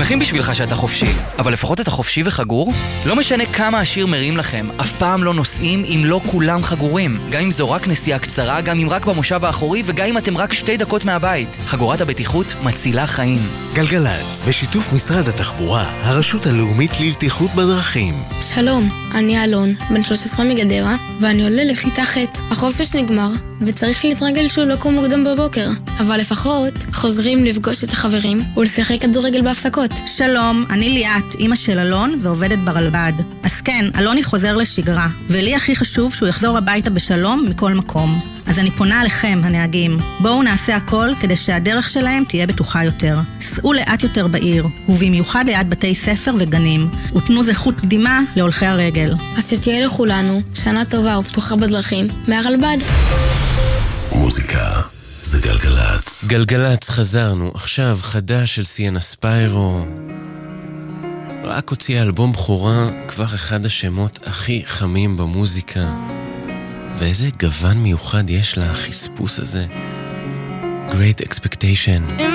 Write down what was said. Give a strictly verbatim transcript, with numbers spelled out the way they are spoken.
שמחים בשבילך שאתה חופשי, אבל לפחות אתה חופשי וחגור? לא משנה כמה השיר מרים לכם, אף פעם לא נוסעים אם לא כולם חגורים. גם אם זו רק נסיעה קצרה, גם אם רק במושב האחורי, וגם אם אתם רק שתי דקות מהבית. חגורת הבטיחות מצילה חיים. גלגלץ, בשיתוף משרד התחבורה, הרשות הלאומית לבטיחות בדרכים. שלום, אני אלון, בן שלוש עשרה מגדרה, ואני עולה לכיתה ח'. החופש נגמר, וצריך להתרגל שוב לקום מוקדם בבוקר. אבל לפחות חוזרים לפגוש את החברים ולשחק כדורגל בהפסקות. שלום, אני ליאת, אמא של אלון ועובדת ברלב"ד. אז כן, אלוני חוזר לשגרה, ולי הכי חשוב שהוא יחזור הביתה בשלום מכל מקום. אז אני פונה עליכם, הנהגים. בואו נעשה הכל כדי שהדרך שלהם תהיה בטוחה יותר. סעו לאט יותר בעיר, ובמיוחד ליד בתי ספר וגנים, ותנו זכות קדימה להולכי הרגל. אז שתהיה לכולנו שנה טובה ובטוחה בדרכים מהרלב"ד. מוזיקה זה גלגלץ. גלגלץ חזרנו, עכשיו חדש של סיאנה ספיירו. רק הוציאה אלבום בחורה, כבר אחד השמות הכי חמים במוזיקה. ואיזה גוון מיוחד יש לה, החספוס הזה. Great Expectation.